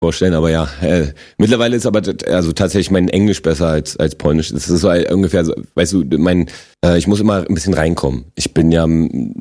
vorstellen, aber ja, mittlerweile ist aber also tatsächlich mein Englisch besser als Polnisch. Das ist so ungefähr so, weißt du, ich muss immer ein bisschen reinkommen. Ich bin ja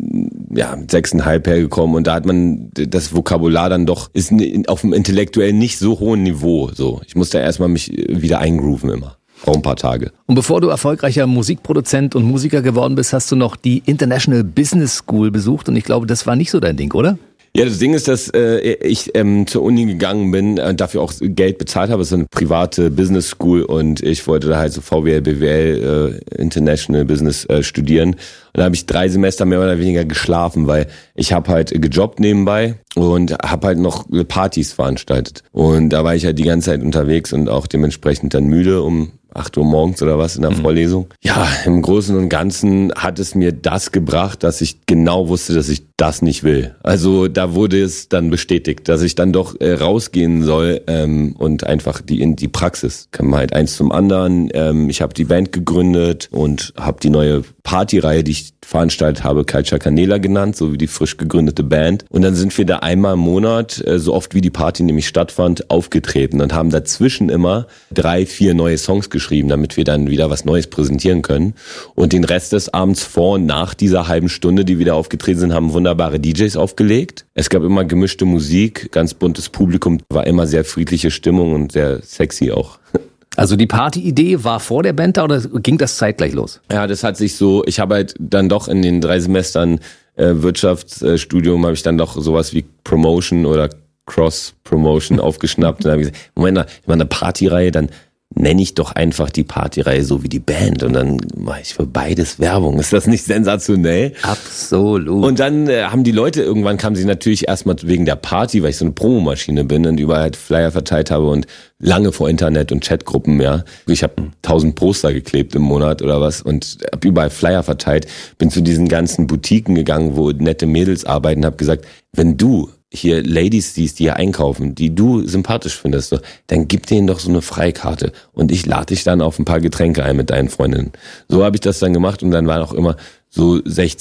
6,5 hergekommen und da hat man das Vokabular dann doch, ist auf dem intellektuell nicht so hohen Niveau, so. Ich muss da erstmal mich wieder eingrooven immer. Auch ein paar Tage. Und bevor du erfolgreicher Musikproduzent und Musiker geworden bist, hast du noch die International Business School besucht und ich glaube, das war nicht so dein Ding, oder? Ja, das Ding ist, dass ich zur Uni gegangen bin, dafür auch Geld bezahlt habe. Es ist eine private Business School und ich wollte da halt so VWL, BWL, International Business studieren. Und da habe ich 3 Semester mehr oder weniger geschlafen, weil ich habe halt gejobbt nebenbei und habe halt noch Partys veranstaltet. Und da war ich halt die ganze Zeit unterwegs und auch dementsprechend dann müde um 8 Uhr morgens oder was in der Vorlesung. Ja, im Großen und Ganzen hat es mir das gebracht, dass ich genau wusste, dass ich das nicht will. Also da wurde es dann bestätigt, dass ich dann doch rausgehen soll und einfach in die Praxis. Kam halt eins zum anderen. Ich habe die Band gegründet und habe die neue Partyreihe, die ich veranstaltet habe, Culture Candela genannt, so wie die frisch gegründete Band. Und dann sind wir da einmal im Monat, so oft wie die Party nämlich stattfand, aufgetreten und haben dazwischen immer 3, 4 neue Songs geschrieben, damit wir dann wieder was Neues präsentieren können. Und den Rest des Abends vor und nach dieser halben Stunde, die wieder aufgetreten sind, haben wunderbare DJs aufgelegt. Es gab immer gemischte Musik, ganz buntes Publikum, war immer sehr friedliche Stimmung und sehr sexy auch. Also die Partyidee war vor der Band da oder ging das zeitgleich los? Ja, das hat sich so, ich habe halt dann doch in den 3 Semestern Wirtschaftsstudium habe ich dann doch sowas wie Promotion oder Cross-Promotion aufgeschnappt und habe gesagt, Moment mal, ich mache eine Partyreihe, dann nenne ich doch einfach die Partyreihe so wie die Band und dann mache ich für beides Werbung. Ist das nicht sensationell? Absolut. Und dann haben die Leute, irgendwann kamen sie natürlich erstmal wegen der Party, weil ich so eine Promomaschine bin und überall halt Flyer verteilt habe und lange vor Internet und Chatgruppen, ja. Ich habe 1000 Poster geklebt im Monat oder was und habe überall Flyer verteilt. Bin zu diesen ganzen Boutiquen gegangen, wo nette Mädels arbeiten, habe gesagt, wenn du hier Ladies siehst, die hier einkaufen, die du sympathisch findest, dann gib denen doch so eine Freikarte und ich lade dich dann auf ein paar Getränke ein mit deinen Freundinnen. So habe ich das dann gemacht und dann waren auch immer so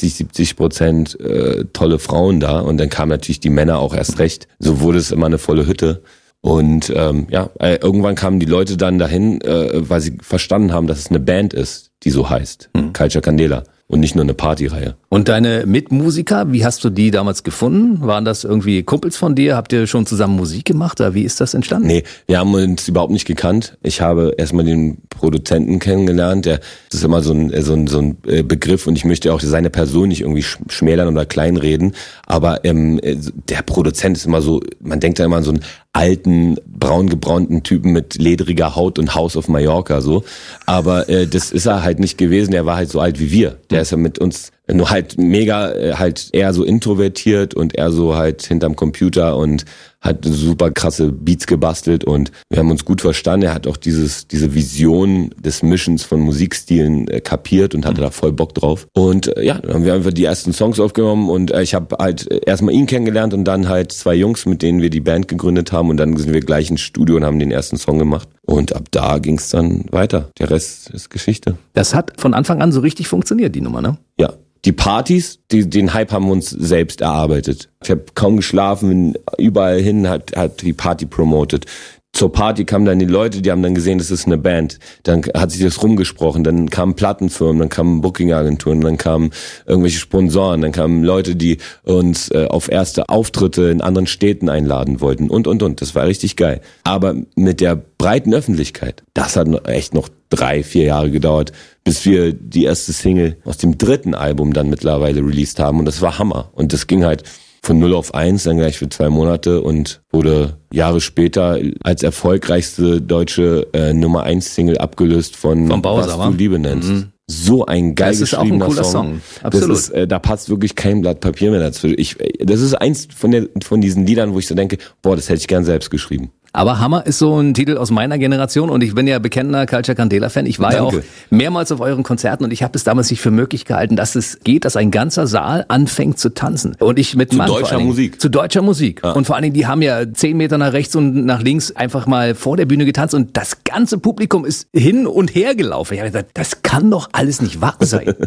60-70% tolle Frauen da und dann kamen natürlich die Männer auch erst recht. So wurde es immer eine volle Hütte. Und irgendwann kamen die Leute dann dahin, weil sie verstanden haben, dass es eine Band ist, die so heißt, Culture Candela. Und nicht nur eine Partyreihe. Und deine Mitmusiker, wie hast du die damals gefunden? Waren das irgendwie Kumpels von dir? Habt ihr schon zusammen Musik gemacht? Oder wie ist das entstanden? Nee, wir haben uns überhaupt nicht gekannt. Ich habe erstmal den Produzenten kennengelernt. Das ist immer so ein Begriff und ich möchte auch seine Person nicht irgendwie schmälern oder kleinreden. Aber der Produzent ist immer so, man denkt da immer an so einen alten, braun gebraunten Typen mit ledriger Haut und Haus auf Mallorca so. Aber das ist er halt nicht gewesen. Er war halt so alt wie wir. Der ist ja mit uns nur halt mega, halt eher so introvertiert und eher so halt hinterm Computer und hat super krasse Beats gebastelt und wir haben uns gut verstanden. Er hat auch diese Vision des Mischens von Musikstilen kapiert und hatte da voll Bock drauf. Und dann haben wir einfach die ersten Songs aufgenommen und ich habe halt erstmal ihn kennengelernt und dann halt 2 Jungs, mit denen wir die Band gegründet haben und dann sind wir gleich ins Studio und haben den ersten Song gemacht. Und ab da ging's dann weiter. Der Rest ist Geschichte. Das hat von Anfang an so richtig funktioniert, die Nummer, ne? Ja. Die Partys, den Hype haben wir uns selbst erarbeitet. Ich habe kaum geschlafen, bin überall hin, hat die Party promotet. Zur Party kamen dann die Leute, die haben dann gesehen, das ist eine Band. Dann hat sich das rumgesprochen, dann kamen Plattenfirmen, dann kamen Booking-Agenturen, dann kamen irgendwelche Sponsoren, dann kamen Leute, die uns auf erste Auftritte in anderen Städten einladen wollten und. Das war richtig geil. Aber mit der breiten Öffentlichkeit, das hat echt noch 3, 4 Jahre gedauert, bis wir die erste Single aus dem 3. Album dann mittlerweile released haben und das war Hammer. Und das ging halt von 0 auf 1, dann gleich für 2 Monate und wurde Jahre später als erfolgreichste deutsche Nummer 1 Single abgelöst von Bowser, Was du Liebe nennst. Mhm. So ein geil geschriebener Song. Das ist auch ein cooler Song. Absolut. Da passt wirklich kein Blatt Papier mehr dazwischen. Das ist eins von diesen Liedern, wo ich so denke, das hätte ich gern selbst geschrieben. Aber Hammer ist so ein Titel aus meiner Generation und ich bin ja bekennender Culture Candela-Fan. Ich war ja auch mehrmals auf euren Konzerten und ich habe es damals nicht für möglich gehalten, dass es geht, dass ein ganzer Saal anfängt zu tanzen. Und ich mit Mann deutscher Musik. Zu deutscher Musik. Ja. Und vor allen Dingen, die haben ja 10 Meter nach rechts und nach links einfach mal vor der Bühne getanzt und das ganze Publikum ist hin und her gelaufen. Ich habe gesagt, das kann doch alles nicht wahr sein.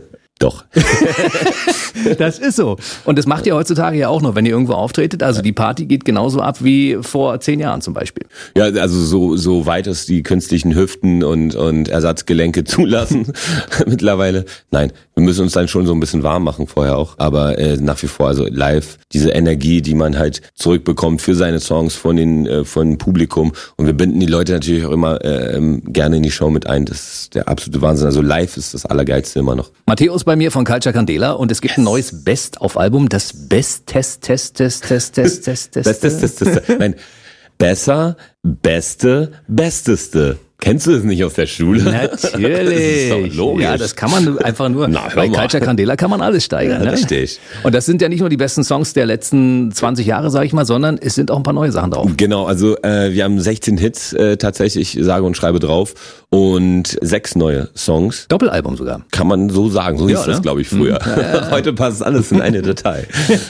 Doch. Das ist so. Und das macht ihr heutzutage ja auch noch, wenn ihr irgendwo auftretet. Also die Party geht genauso ab wie vor 10 Jahren zum Beispiel. Ja, also so weit es die künstlichen Hüften und Ersatzgelenke zulassen mittlerweile. Nein, wir müssen uns dann schon so ein bisschen warm machen vorher auch. Aber nach wie vor, also live, diese Energie, die man halt zurückbekommt für seine Songs von dem Publikum. Und wir binden die Leute natürlich auch immer gerne in die Show mit ein. Das ist der absolute Wahnsinn. Also live ist das Allergeilste immer noch. Matthäus bei mir von Culture Candela und es gibt ein neues Best-auf-Album, das Best-Test. Nein, besser, beste, besteste. Kennst du das nicht aus der Schule? Natürlich. Das ist doch logisch. Ja, das kann man einfach nur. Bei Culture Candela kann man alles steigern. Ja, richtig. Und das sind ja nicht nur die besten Songs der letzten 20 Jahre, sag ich mal, sondern es sind auch ein paar neue Sachen drauf. Genau, also wir haben 16 Hits tatsächlich, sage und schreibe drauf und 6 neue Songs. Doppelalbum sogar. Kann man so sagen, so hieß das, glaube ich, früher. Ja. Heute passt alles in eine Datei.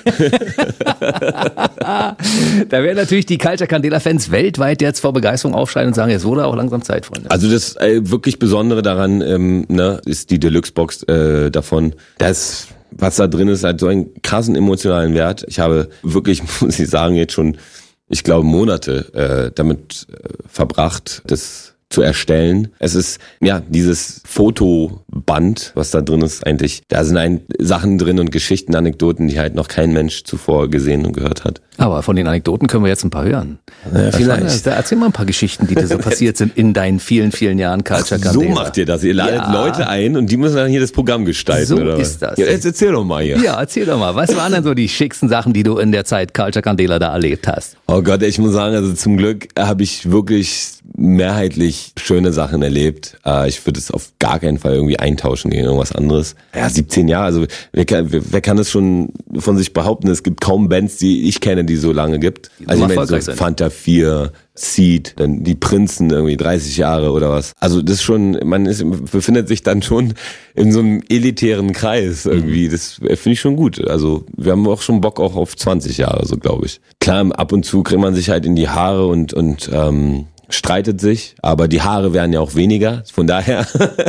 Da werden natürlich die Culture Candela-Fans weltweit jetzt vor Begeisterung aufschreien und sagen, jetzt wurde auch langsam Zeit, Freunde. Also das wirklich Besondere daran ist die Deluxe-Box davon. Das, was da drin ist, hat so einen krassen emotionalen Wert. Ich habe wirklich, muss ich sagen, jetzt schon, ich glaube, Monate damit verbracht, das zu erstellen. Es ist, ja, dieses Fotoband, was da drin ist eigentlich, da sind Sachen drin und Geschichten, Anekdoten, die halt noch kein Mensch zuvor gesehen und gehört hat. Aber von den Anekdoten können wir jetzt ein paar hören. Ja, vielleicht. Erzähl mal ein paar Geschichten, die dir so passiert sind in deinen vielen, vielen Jahren Culture Candela. So macht ihr das. Ihr ladet Leute ein und die müssen dann hier das Programm gestalten, so oder was? Ist das. Ja, jetzt erzähl doch mal hier. Ja, erzähl doch mal. Was waren denn so die schicksten Sachen, die du in der Zeit Culture Candela da erlebt hast? Oh Gott, ich muss sagen, also zum Glück habe ich wirklich mehrheitlich schöne Sachen erlebt. Ich würde es auf gar keinen Fall irgendwie eintauschen gegen irgendwas anderes. Ja, 17 Jahre, also wer kann das schon von sich behaupten? Es gibt kaum Bands, die ich kenne, die so lange gibt. Also ich meine so Fanta 4, Seed, dann die Prinzen irgendwie 30 Jahre oder was. Also das ist schon, befindet sich dann schon in so einem elitären Kreis irgendwie. Das finde ich schon gut. Also wir haben auch schon Bock auch auf 20 Jahre, so glaube ich. Klar, ab und zu kriegt man sich halt in die Haare und streitet sich, aber die Haare werden ja auch weniger. Von daher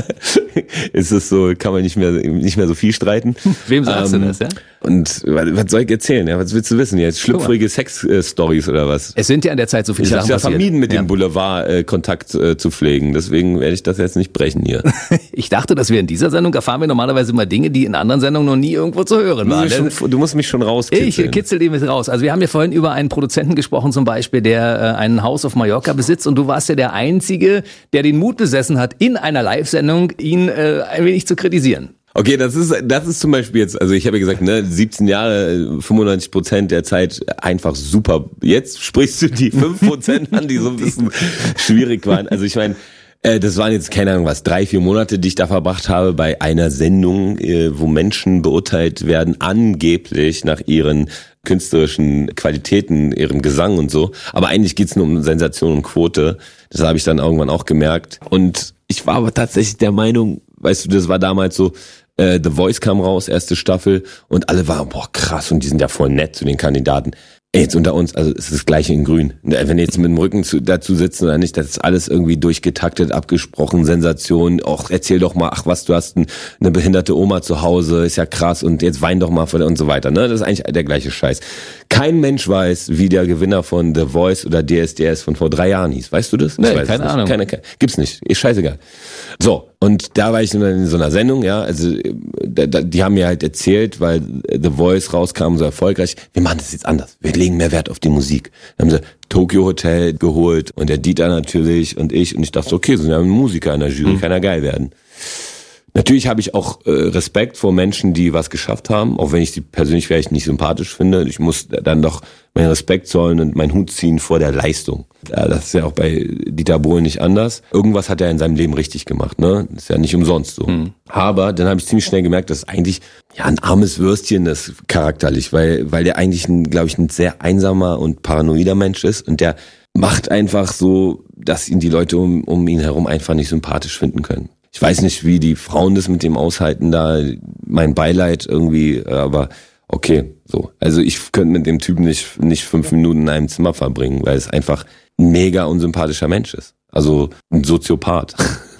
ist es so, kann man nicht mehr so viel streiten. Wem sagst du das, ja? Und was soll ich erzählen? Ja, was willst du wissen jetzt? Schlüpfrige Sex-Stories oder was? Es sind ja in der Zeit so viele Sachen passiert. Ich habe ja vermieden, mit dem Boulevard Kontakt zu pflegen. Deswegen werde ich das jetzt nicht brechen hier. Ich dachte, dass wir in dieser Sendung erfahren wir normalerweise immer Dinge, die in anderen Sendungen noch nie irgendwo zu hören waren. Du musst mich schon rauskitzeln. Ich kitzel die mit raus. Also wir haben ja vorhin über einen Produzenten gesprochen zum Beispiel, der ein Haus auf Mallorca besitzt und du warst ja der Einzige, der den Mut besessen hat, in einer Live-Sendung ihn ein wenig zu kritisieren. Okay, das ist zum Beispiel jetzt, also ich habe ja gesagt, 17 Jahre, 95% der Zeit einfach super. Jetzt sprichst du die 5% an, die so ein bisschen schwierig waren. Also ich meine, das waren jetzt, keine Ahnung was, 3-4 Monate, die ich da verbracht habe bei einer Sendung, wo Menschen beurteilt werden, angeblich nach ihren künstlerischen Qualitäten, ihrem Gesang und so. Aber eigentlich geht's nur um Sensation und Quote. Das habe ich dann irgendwann auch gemerkt. Und ich war aber tatsächlich der Meinung, weißt du, das war damals so, The Voice kam raus, erste Staffel, und alle waren, boah, krass, und die sind ja voll nett zu den Kandidaten. Jetzt unter uns, also es ist das Gleiche in Grün. Wenn die jetzt mit dem Rücken dazu sitzen oder nicht, das ist alles irgendwie durchgetaktet, abgesprochen, Sensation. Och, erzähl doch mal, ach was, du hast eine behinderte Oma zu Hause, ist ja krass, und jetzt wein doch mal und so weiter. Ne, das ist eigentlich der gleiche Scheiß. Kein Mensch weiß, wie der Gewinner von The Voice oder DSDS von vor 3 Jahren hieß. Weißt du das? Nee, keine Ahnung. Gibt's nicht. Ist scheißegal. So, und da war ich in so einer Sendung, ja, also die haben mir halt erzählt, weil The Voice rauskam so erfolgreich, wir machen das jetzt anders, wir legen mehr Wert auf die Musik. Dann haben sie Tokyo Hotel geholt und der Dieter natürlich und ich dachte so, okay, so sind ja Musiker in der Jury, kann ja geil werden. Natürlich habe ich auch Respekt vor Menschen, die was geschafft haben, auch wenn ich sie persönlich vielleicht nicht sympathisch finde. Ich muss dann doch meinen Respekt zollen und meinen Hut ziehen vor der Leistung. Ja, das ist ja auch bei Dieter Bohlen nicht anders. Irgendwas hat er in seinem Leben richtig gemacht, ne? Das ist ja nicht umsonst so. Aber dann habe ich ziemlich schnell gemerkt, dass eigentlich ja ein armes Würstchen ist charakterlich, weil der eigentlich glaube ich, ein sehr einsamer und paranoider Mensch ist und der macht einfach so, dass ihn die Leute um ihn herum einfach nicht sympathisch finden können. Ich weiß nicht, wie die Frauen das mit dem aushalten, da mein Beileid irgendwie, aber okay, so. Also ich könnte mit dem Typen nicht 5 Minuten in einem Zimmer verbringen, weil es einfach ein mega unsympathischer Mensch ist. Also ein Soziopath.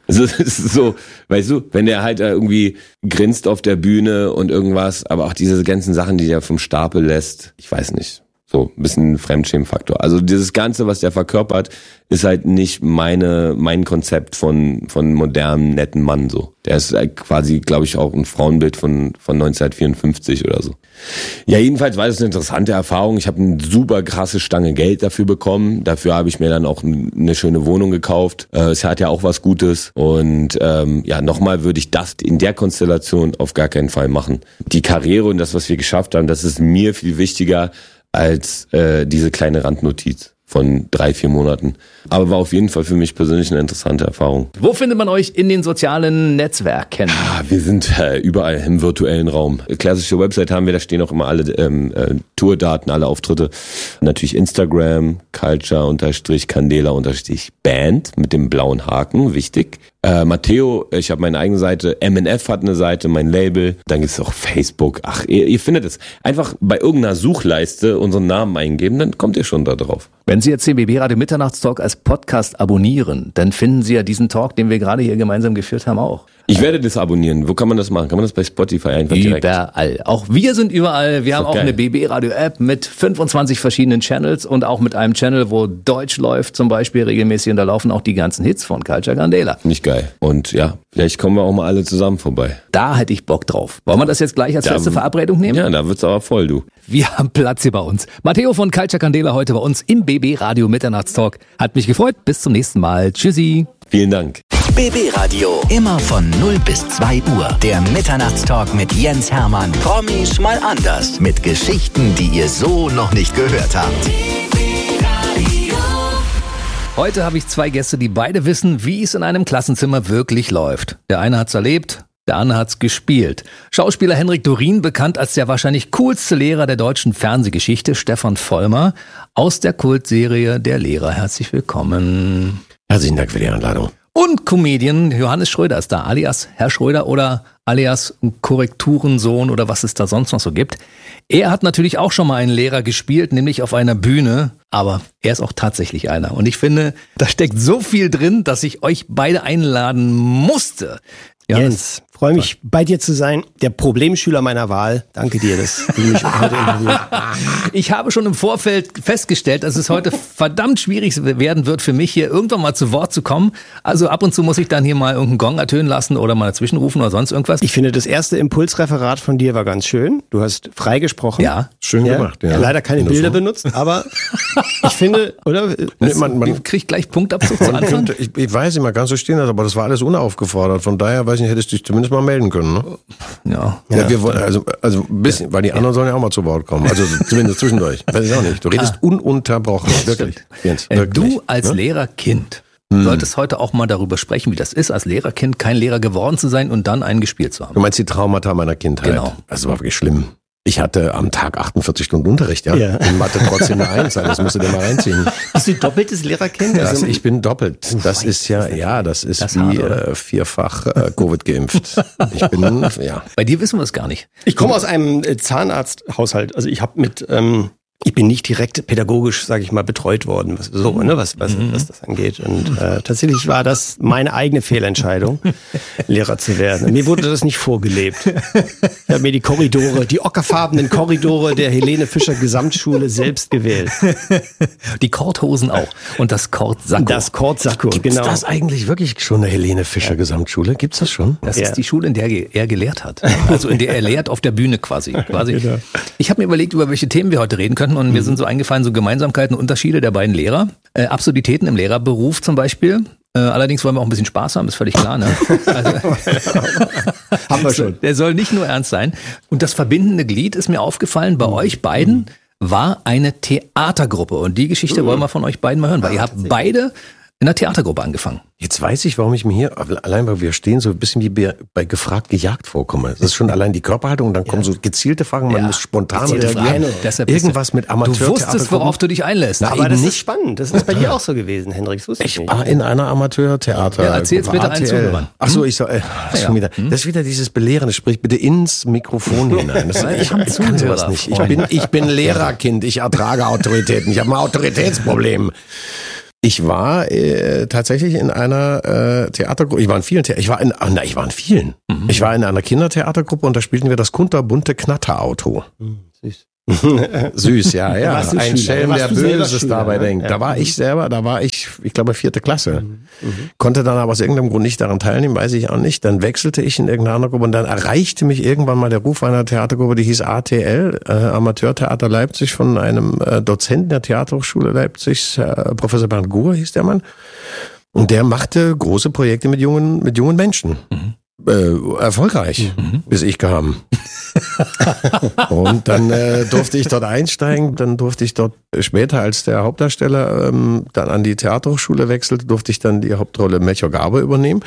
Also es ist so, weißt du, wenn der halt irgendwie grinst auf der Bühne und irgendwas, aber auch diese ganzen Sachen, die der vom Stapel lässt, ich weiß nicht. So, ein bisschen Fremdschämenfaktor. Also dieses Ganze, was der verkörpert, ist halt nicht mein Konzept von modernem, netten Mann, so. Der ist halt quasi, glaube ich, auch ein Frauenbild von 1954 oder so. Ja, jedenfalls war das eine interessante Erfahrung. Ich habe eine super krasse Stange Geld dafür bekommen. Dafür habe ich mir dann auch eine schöne Wohnung gekauft. Es hat ja auch was Gutes. Und nochmal würde ich das in der Konstellation auf gar keinen Fall machen. Die Karriere und das, was wir geschafft haben, das ist mir viel wichtiger als diese kleine Randnotiz von 3-4 Monaten. Aber war auf jeden Fall für mich persönlich eine interessante Erfahrung. Wo findet man euch in den sozialen Netzwerken? Wir sind überall im virtuellen Raum. Klassische Website haben wir, da stehen auch immer alle Tourdaten, alle Auftritte. Natürlich Instagram, culture_candela_band mit dem blauen Haken, wichtig. Matteo, ich habe meine eigene Seite, MNF hat eine Seite, mein Label. Dann gibt's auch Facebook. Ach, ihr findet es. Einfach bei irgendeiner Suchleiste unseren Namen eingeben, dann kommt ihr schon da drauf. Wenn Sie jetzt den BB Radio Mitternachtstalk als Podcast abonnieren, dann finden Sie ja diesen Talk, den wir gerade hier gemeinsam geführt haben, auch. Ich werde das abonnieren. Wo kann man das machen? Kann man das bei Spotify einfach direkt? Überall. Auch wir sind überall. Wir haben auch eine BB Radio App mit 25 verschiedenen Channels und auch mit einem Channel, wo Deutsch läuft zum Beispiel regelmäßig, und da laufen auch die ganzen Hits von Culture Candela. Nicht geil. Und ja, vielleicht kommen wir auch mal alle zusammen vorbei. Da hätte ich Bock drauf. Wollen wir das jetzt gleich als feste Verabredung nehmen? Ja, da wird's aber voll, du. Wir haben Platz hier bei uns. Matteo von Culture Candela heute bei uns im BB Radio Mitternachtstalk. Hat mich gefreut. Bis zum nächsten Mal. Tschüssi. Vielen Dank. BB Radio. Immer von 0 bis 2 Uhr. Der Mitternachtstalk mit Jens Hermann. Promis mal anders. Mit Geschichten, die ihr so noch nicht gehört habt. Heute habe ich 2 Gäste, die beide wissen, wie es in einem Klassenzimmer wirklich läuft. Der eine hat's erlebt, der andere hat's gespielt. Schauspieler Henrik Dorin, bekannt als der wahrscheinlich coolste Lehrer der deutschen Fernsehgeschichte, Stefan Vollmer, aus der Kultserie Der Lehrer. Herzlich willkommen. Herzlichen Dank für die Einladung. Und Comedian Johannes Schröder ist da, alias Herr Schröder oder alias Korrekturensohn oder was es da sonst noch so gibt. Er hat natürlich auch schon mal einen Lehrer gespielt, nämlich auf einer Bühne, aber er ist auch tatsächlich einer. Und ich finde, da steckt so viel drin, dass ich euch beide einladen musste. Jens, freue mich, bei dir zu sein. Der Problemschüler meiner Wahl. Danke dir, dass du mich heute interviewst. Ich habe schon im Vorfeld festgestellt, dass es heute verdammt schwierig werden wird für mich, hier irgendwann mal zu Wort zu kommen. Also ab und zu muss ich dann hier mal irgendeinen Gong ertönen lassen oder mal dazwischen rufen oder sonst irgendwas. Ich finde, das erste Impulsreferat von dir war ganz schön. Du hast frei gesprochen. Ja. Schön gemacht. Ja. Leider keine Bilder benutzt, aber ich finde, oder? Man kriegt gleich Punktabzug zu Anfang. Ich weiß nicht, man kann so stehen lassen, aber das war alles unaufgefordert. Von daher, weiß nicht, hättest du dich zumindest mal melden können, ne? Ja. Wir wollen, also ein bisschen, weil die anderen sollen ja auch mal zu Wort kommen. Also zumindest zwischendurch. Weiß ich auch nicht. Du redest ununterbrochen. Wirklich. Jens, wirklich. Du als Lehrerkind solltest heute auch mal darüber sprechen, wie das ist, als Lehrerkind kein Lehrer geworden zu sein und dann einen gespielt zu haben. Du meinst die Traumata meiner Kindheit? Genau. Das war wirklich schlimm. Ich hatte am Tag 48 Stunden Unterricht, ja. In Mathe trotzdem eine 1, das musst du dir mal reinziehen. Bist du doppeltes Lehrerkind? Also ich bin doppelt. Das ist das ist wie vierfach Covid geimpft. Ich bin, ja. Bei dir wissen wir es gar nicht. Ich komme aus einem Zahnarzthaushalt. Also ich habe ich bin nicht direkt pädagogisch, sage ich mal, betreut worden, was das angeht. Und tatsächlich war das meine eigene Fehlentscheidung, Lehrer zu werden. Mir wurde das nicht vorgelebt. Ich habe mir die ockerfarbenen Korridore der Helene Fischer Gesamtschule selbst gewählt. Die Korthosen auch. Und das Kortsacko. Das Kortsacko, genau. Gibt's das eigentlich wirklich schon, eine Helene Fischer Gesamtschule? Gibt's das schon? Das ist die Schule, in der er gelehrt hat. Also in der er lehrt auf der Bühne quasi. Genau. Ich habe mir überlegt, über welche Themen wir heute reden könnten, und mir sind so eingefallen, so Gemeinsamkeiten, Unterschiede der beiden Lehrer. Absurditäten im Lehrerberuf zum Beispiel. Allerdings wollen wir auch ein bisschen Spaß haben, ist völlig klar, ne? Also, haben wir schon. Der soll nicht nur ernst sein. Und das verbindende Glied ist mir aufgefallen, bei euch beiden war eine Theatergruppe. Und die Geschichte wollen wir von euch beiden mal hören, weil ihr habt beide in einer Theatergruppe angefangen. Jetzt weiß ich, warum ich mir hier, allein weil wir stehen, so ein bisschen wie bei gefragt, gejagt vorkomme. Das ist schon allein die Körperhaltung und dann kommen so gezielte Fragen, man muss spontan reagieren. Irgendwas mit Amateur. Du wusstest, worauf du dich einlässt. Na, aber das ist spannend. Das ist bei dir auch so gewesen, Hendrik. Ich war in einer Amateurtheater. Ja, erzähl's bitte allen Zuhörern. Ach so, ich soll, schon wieder. Das ist wieder dieses Belehrende. Sprich bitte ins Mikrofon hinein. Ich kann sowas nicht. Ich bin Lehrerkind. Ich ertrage Autoritäten. Ich habe ein Autoritätsproblem. Ich war tatsächlich in einer Theatergruppe. Ich war in vielen. Ich war in einer Kindertheatergruppe und da spielten wir das kunterbunte Knatterauto. Süß. Süß, ja. Ein Schelm, der Böses dabei denkt. Ja. Da war ich, ich glaube, 4. Klasse. Konnte dann aber aus irgendeinem Grund nicht daran teilnehmen, weiß ich auch nicht. Dann wechselte ich in irgendeine andere Gruppe und dann erreichte mich irgendwann mal der Ruf einer Theatergruppe, die hieß ATL, Amateurtheater Leipzig, von einem Dozenten der Theaterhochschule Leipzig, Professor Bernd Guhr hieß der Mann. Und der machte große Projekte mit jungen Menschen. Erfolgreich, bis ich kam. Und dann durfte ich dort einsteigen, dann durfte ich dort später als der Hauptdarsteller dann an die Theaterhochschule wechselte, durfte ich dann die Hauptrolle Melchior Garbe übernehmen.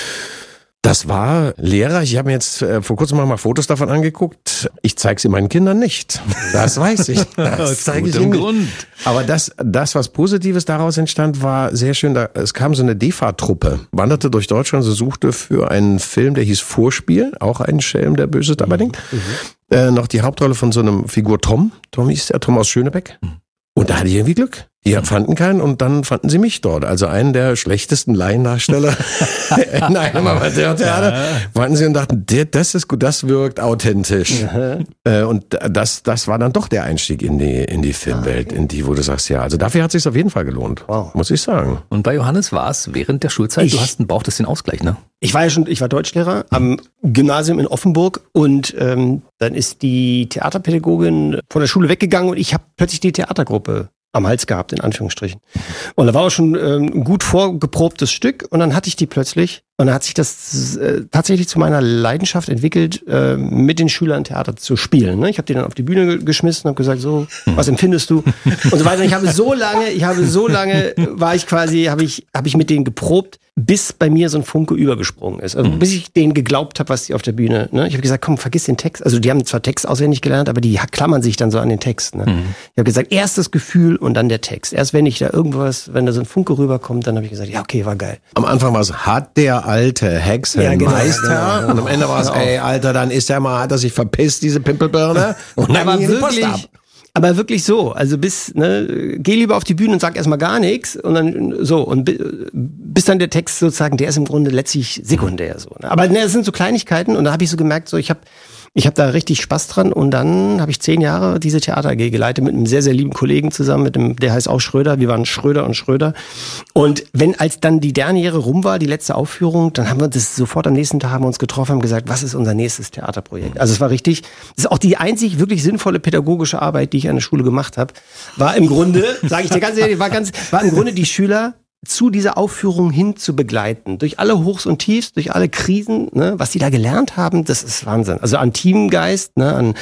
Das war lehrreich. Ich habe mir jetzt vor kurzem mal Fotos davon angeguckt. Ich zeige sie meinen Kindern nicht. Das weiß ich. Das zeige ich ihnen nicht. Aber das, was Positives daraus entstand, war sehr schön. Es kam so eine DEFA-Truppe, wanderte durch Deutschland, so suchte für einen Film, der hieß Vorspiel, auch ein Schelm, der Böses dabei denkt, noch die Hauptrolle von so einem Figur Tom. Tom hieß der, Tom aus Schönebeck. Und da hatte ich irgendwie Glück. Die fanden keinen und dann fanden sie mich dort. Also einen der schlechtesten Laiendarsteller in einem Amateurtheater. Fanden sie und dachten, das ist gut, das wirkt authentisch. Und das war dann doch der Einstieg in die Filmwelt, in die, wo du sagst, ja, also dafür hat es sich auf jeden Fall gelohnt, muss ich sagen. Und bei Johannes war es während der Schulzeit, du brauchtest den Ausgleich, ne? Ich war Deutschlehrer am Gymnasium in Offenburg und dann ist die Theaterpädagogin von der Schule weggegangen und ich habe plötzlich die Theatergruppe am Hals gehabt, in Anführungsstrichen. Und da war auch schon ein gut vorgeprobtes Stück und dann hatte ich die plötzlich und dann hat sich das tatsächlich zu meiner Leidenschaft entwickelt, mit den Schülern Theater zu spielen. Ne? Ich habe die dann auf die Bühne geschmissen und habe gesagt, so, was empfindest du? Und so weiter. Ich habe so lange habe ich mit denen geprobt, bis bei mir so ein Funke übergesprungen ist. Also bis ich denen geglaubt habe, was die auf der Bühne, ne? Ich habe gesagt, komm, vergiss den Text. Also die haben zwar Text auswendig gelernt, aber die klammern sich dann so an den Text. Ne? Ich habe gesagt, erst das Gefühl und dann der Text. Erst wenn wenn da so ein Funke rüberkommt, dann habe ich gesagt, ja, okay, war geil. Am Anfang war es, hat der alte Hexenmeister. Genau. Und am Ende war es, ey, Alter, dann hat er sich verpisst, diese Pimpelbirne. Und dann ging die Post ab. Aber wirklich so, also geh lieber auf die Bühne und sag erstmal gar nichts und dann so und bis dann der Text sozusagen, der ist im Grunde letztlich sekundär so. Ne? Aber das sind so Kleinigkeiten und da habe ich so gemerkt, so ich habe da richtig Spaß dran und dann habe ich 10 Jahre diese Theater AG geleitet mit einem sehr, sehr lieben Kollegen zusammen, der heißt auch Schröder, wir waren Schröder und Schröder und als dann die Derniere rum war, die letzte Aufführung, dann haben wir das sofort am nächsten Tag haben wir uns getroffen, haben gesagt, was ist unser nächstes Theaterprojekt? Also es war richtig, das ist auch die einzig wirklich sinnvolle pädagogische Arbeit, die ich an der Schule gemacht habe, war im Grunde, sage ich dir ganz ehrlich, war im Grunde die Schüler zu dieser Aufführung hin zu begleiten. Durch alle Hochs und Tiefs, durch alle Krisen, ne, was die da gelernt haben, das ist Wahnsinn. Also an Teamgeist, ne,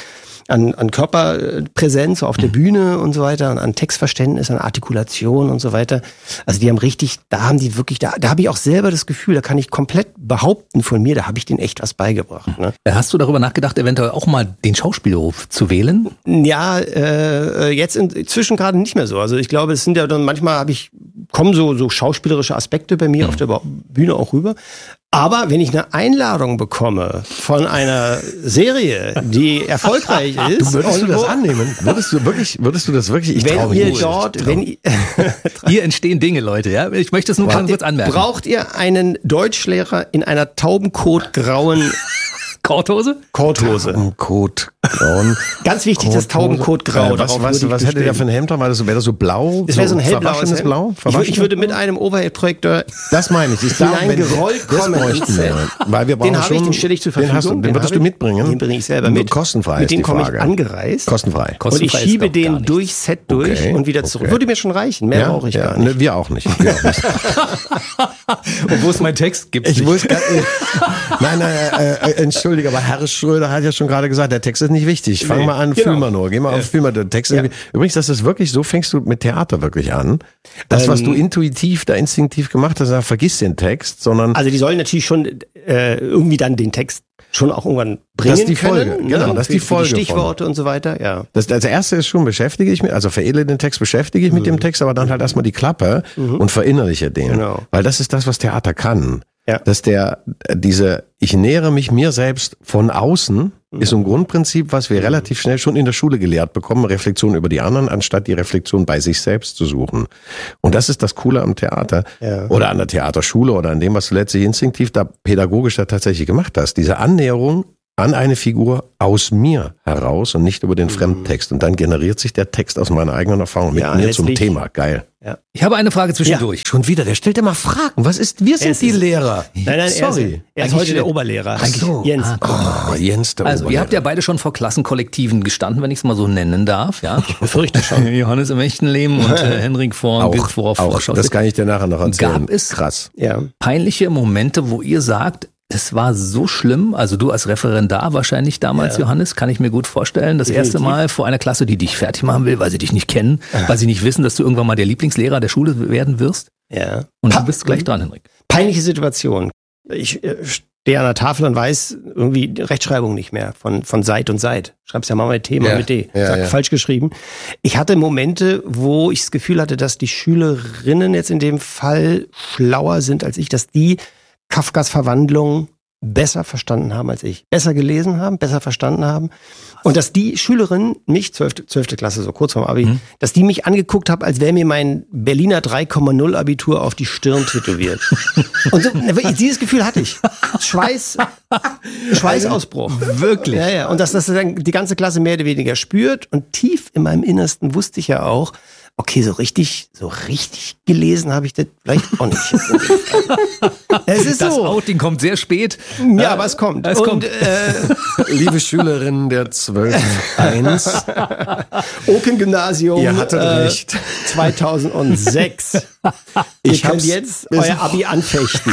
an Körperpräsenz auf der Bühne und so weiter, und an Textverständnis, an Artikulation und so weiter. Also die haben da habe ich auch selber das Gefühl, da kann ich komplett behaupten von mir, da habe ich denen echt was beigebracht. Ne? Hast du darüber nachgedacht, eventuell auch mal den Schauspielberuf zu wählen? Ja, jetzt inzwischen gerade nicht mehr so. Also ich glaube, es sind ja dann manchmal kommen so schauspielerische Aspekte bei mir auf der Bühne auch rüber. Aber wenn ich eine Einladung bekomme von einer Serie, die erfolgreich ist, würdest du das annehmen? Würdest du das wirklich? Ich wenn ihr dort, hier entstehen Dinge, Leute. Ja, ich möchte es nur ganz kurz anmerken. Braucht ihr einen Deutschlehrer in einer taubenkotgrauen Korthose? Korthose. Taubenkotgrauen. Ganz wichtig, das Taubenkotgrau. Was hätte der für ein Hemd dran? Wäre das so blau? Das wäre so ein hellblaues Hemd. Blau? Ich würde mit einem Overhead-Projektor das meine ich. hineingerollt kommen. Weil wir brauchen den stelle ich zur Verfügung. Den würdest du mitbringen? Den bringe ich selber mit. Kostenfrei mit dem komme ich angereist. Kostenfrei. Und ich schiebe den durchs Set durch und wieder zurück. Würde mir schon reichen. Mehr brauche ich gar nicht. Wir auch nicht. Und wo ist mein Text? Gibt's nicht. Nein, entschuldige, aber Herr Schröder hat ja schon gerade gesagt, der Text ist nicht wichtig. Fang mal an, fühl mal nur. Geh mal auf, fühl mal, der Text ist Übrigens, das ist wirklich, so fängst du mit Theater wirklich an. Das, was du instinktiv gemacht hast, vergiss den Text, sondern... Also die sollen natürlich schon irgendwie dann den Text schon auch irgendwann bringen. Das ist die Folge, können, genau, das ist die Folge. Die Stichworte und so weiter, ja. Das erste ist schon, veredle den Text, beschäftige ich mit dem Text, aber dann halt erstmal die Klappe und verinnerliche den. Genau. Weil das ist das, was Theater kann. dass ich nähere mich mir selbst von außen, ist ein Grundprinzip, was wir relativ schnell schon in der Schule gelehrt bekommen, Reflexion über die anderen, anstatt die Reflexion bei sich selbst zu suchen. Und das ist das Coole am Theater oder an der Theaterschule oder an dem, was du letztlich instinktiv da pädagogisch da tatsächlich gemacht hast. Diese Annäherung an eine Figur aus mir heraus und nicht über den Fremdtext. Und dann generiert sich der Text aus meiner eigenen Erfahrung mit mir zum Thema. Geil. Ja. Ich habe eine Frage zwischendurch. Schon wieder, der stellt immer Fragen. Wir sind die Lehrer. Nein, sorry. Er ist heute der Oberlehrer. Jens. Jens, der Also, ihr habt ja beide schon vor Klassenkollektiven gestanden, wenn ich es mal so nennen darf. Ja? Ich befürchte schon. Johannes im echten Leben und Henrik vor Vorschau. Das kann ich dir nachher noch erzählen. Gab es krass peinliche Momente, wo ihr sagt, es war so schlimm, also du als Referendar wahrscheinlich damals, Johannes, kann ich mir gut vorstellen, das erste Mal vor einer Klasse, die dich fertig machen will, weil sie dich nicht kennen, weil sie nicht wissen, dass du irgendwann mal der Lieblingslehrer der Schule werden wirst. Ja. Und du bist gleich dran, Henrik. Peinliche Situation. Ich stehe an der Tafel und weiß irgendwie die Rechtschreibung nicht mehr von Seit und Seit. Schreibst ja mal mit T, mal mit D. Falsch geschrieben. Ich hatte Momente, wo ich das Gefühl hatte, dass die Schülerinnen jetzt in dem Fall schlauer sind als ich, dass die Kafkas Verwandlung besser verstanden haben als ich. Besser gelesen haben, besser verstanden haben. Und dass die Schülerin mich, 12. Klasse, so kurz vorm Abi, dass die mich angeguckt hat, als wäre mir mein Berliner 3,0 Abitur auf die Stirn tätowiert. Und so, dieses Gefühl hatte ich. Schweißausbruch. Wirklich? Ja. Und dass das dann die ganze Klasse mehr oder weniger spürt. Und tief in meinem Innersten wusste ich ja auch, okay, so richtig gelesen habe ich das vielleicht auch nicht. Es ist das so. Outing kommt sehr spät. Ja, aber es kommt. Liebe Schülerinnen der 12.1. Oken-Gymnasium. Ihr hattet recht. 2006. Ihr könnt jetzt euer Abi anfechten.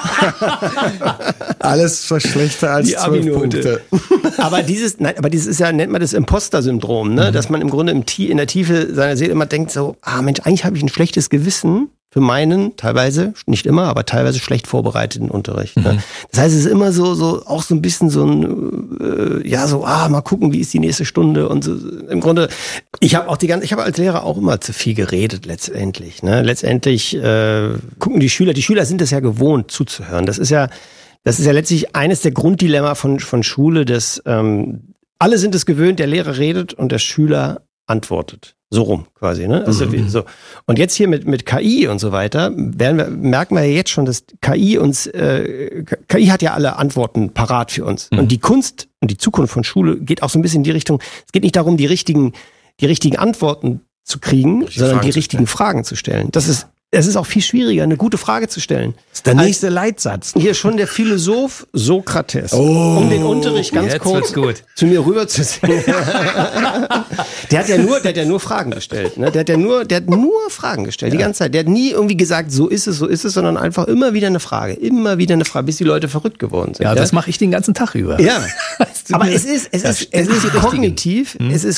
Alles schlechter als die 12 Punkte. Aber dieses ist ja, nennt man das Imposter-Syndrom, ne? Dass man im Grunde in der Tiefe seiner Seele immer denkt so, Mensch, eigentlich habe ich ein schlechtes Gewissen für meinen, teilweise, nicht immer, aber teilweise schlecht vorbereiteten Unterricht. Ne? Das heißt, es ist immer so auch so ein bisschen so ein, mal gucken, wie ist die nächste Stunde und so. Im Grunde, ich habe als Lehrer auch immer zu viel geredet letztendlich. Ne? Letztendlich gucken die Schüler sind es ja gewohnt zuzuhören. Das ist ja letztlich eines der Grunddilemma von Schule, dass alle sind es gewöhnt, der Lehrer redet und der Schüler antwortet. So rum quasi, ne? Also so. Und jetzt hier mit KI und so weiter merken wir ja jetzt schon, dass KI hat ja alle Antworten parat für uns. Und die Kunst und die Zukunft von Schule geht auch so ein bisschen in die Richtung, es geht nicht darum, die richtigen Antworten zu kriegen, sondern die richtigen Fragen zu stellen. Es ist auch viel schwieriger, eine gute Frage zu stellen. Das ist der nächste Leitsatz. Hier schon der Philosoph Sokrates, um den Unterricht ganz kurz zu mir rüberzuziehen. Der hat ja nur Fragen gestellt. Ne? Der hat nur Fragen gestellt, die ganze Zeit. Der hat nie irgendwie gesagt, so ist es, sondern einfach immer wieder eine Frage, bis die Leute verrückt geworden sind. Ja, das mache ich den ganzen Tag über. Ja, aber es ist kognitiv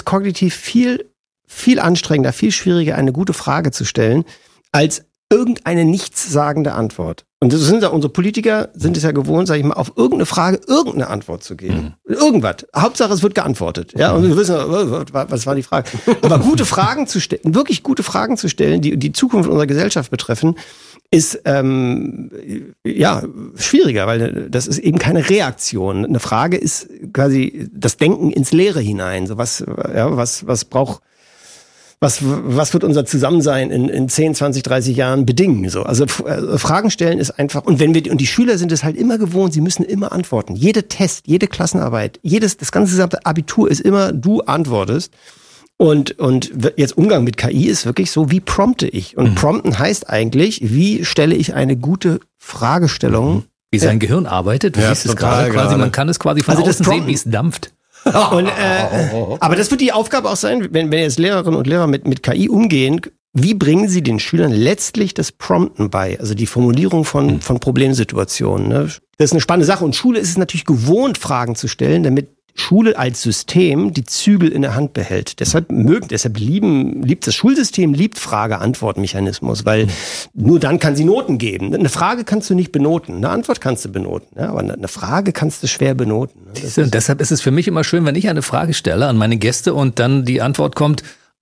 viel anstrengender, viel schwieriger, eine gute Frage zu stellen, als irgendeine nichtssagende Antwort. Und das sind ja unsere Politiker, sind es ja gewohnt, sag ich mal, auf irgendeine Frage irgendeine Antwort zu geben. Irgendwas. Hauptsache, es wird geantwortet. Ja, und wir wissen, was war die Frage? Aber gute Fragen zu stellen, wirklich gute Fragen zu stellen, die die Zukunft unserer Gesellschaft betreffen, ist schwieriger, weil das ist eben keine Reaktion. Eine Frage ist quasi das Denken ins Leere hinein. So was wird unser Zusammensein in 10, 20, 30 Jahren bedingen? So. Also Fragen stellen ist einfach, und die Schüler sind es halt immer gewohnt, sie müssen immer antworten. Jede Test, jede Klassenarbeit, das ganze gesamte Abitur ist immer, du antwortest. Und jetzt Umgang mit KI ist wirklich so, wie prompte ich? Und prompten heißt eigentlich, wie stelle ich eine gute Fragestellung? Wie sein Gehirn arbeitet, wie ist es gerade quasi, man kann es quasi von außen sehen, wie es dampft. Und, aber das wird die Aufgabe auch sein, wenn jetzt Lehrerinnen und Lehrer mit KI umgehen, wie bringen sie den Schülern letztlich das Prompten bei, also die Formulierung von Problemsituationen. Ne? Das ist eine spannende Sache und Schule ist es natürlich gewohnt, Fragen zu stellen, damit Schule als System die Zügel in der Hand behält. Deshalb liebt das Schulsystem Frage-Antwort-Mechanismus, weil nur dann kann sie Noten geben. Eine Frage kannst du nicht benoten, eine Antwort kannst du benoten, ja, aber eine Frage kannst du schwer benoten. Deshalb ist es für mich immer schön, wenn ich eine Frage stelle an meine Gäste und dann die Antwort kommt,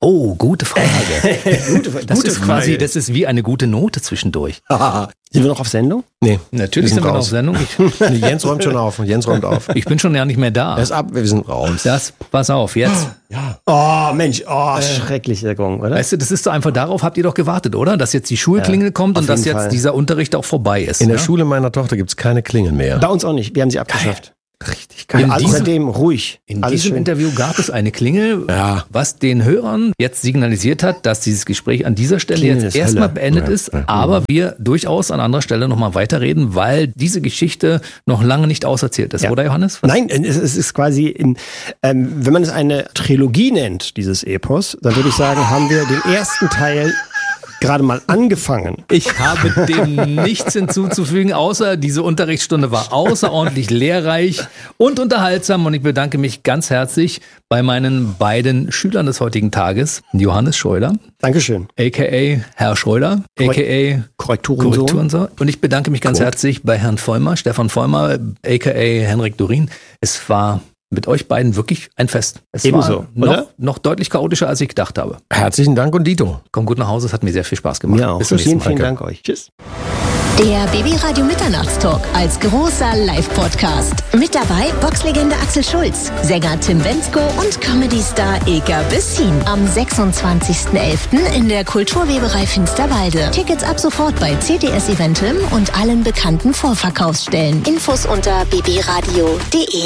Oh, gute Frage. Das ist wie eine gute Note zwischendurch. Sind wir noch auf Sendung? Nee. Natürlich sind wir noch auf Sendung. Jens räumt schon auf. Ich bin schon ja nicht mehr da. Er ist ab, wir sind raus. Pass auf, jetzt. Ja. Oh, Mensch, schrecklich der Gong, oder? Weißt du, das ist so einfach, darauf habt ihr doch gewartet, oder? Dass jetzt die Schulklingel kommt und dass jetzt dieser Unterricht auch vorbei ist. In der Schule meiner Tochter gibt's keine Klingel mehr. Bei uns auch nicht. Wir haben sie abgeschafft. Richtig geil. Außerdem ruhig. In diesem Interview gab es eine Klingel, was den Hörern jetzt signalisiert hat, dass dieses Gespräch an dieser Stelle Klingel jetzt ist erstmal Hölle. beendet ist, aber wir durchaus an anderer Stelle nochmal weiterreden, weil diese Geschichte noch lange nicht auserzählt ist, oder Johannes? Nein, es ist quasi, wenn man es eine Trilogie nennt, dieses Epos, dann würde ich sagen, haben wir den ersten Teil gerade mal angefangen. Ich habe dem nichts hinzuzufügen, außer diese Unterrichtsstunde war außerordentlich lehrreich und unterhaltsam und ich bedanke mich ganz herzlich bei meinen beiden Schülern des heutigen Tages, Johannes Schreuder. Dankeschön. A.k.a. Herr Schreuder, a.k.a. Korrekturensohn. Und ich bedanke mich ganz herzlich bei Herrn Vollmer, Stefan Vollmer, a.k.a. Henrik Dorin. Es war mit euch beiden wirklich ein Fest. Es Ebenso, war noch deutlich chaotischer, als ich gedacht habe. Herzlichen Dank und Dito. Komm gut nach Hause, es hat mir sehr viel Spaß gemacht. Mir auch. Bis zum nächsten Mal. Vielen Dank euch. Tschüss. Der BB-Radio Mitternachtstalk als großer Live-Podcast. Mit dabei Boxlegende Axel Schulz, Sänger Tim Bendzko und Comedy-Star Eka Bessin. Am 26.11. in der Kulturweberei Finsterwalde. Tickets ab sofort bei CTS Eventim und allen bekannten Vorverkaufsstellen. Infos unter bbradio.de.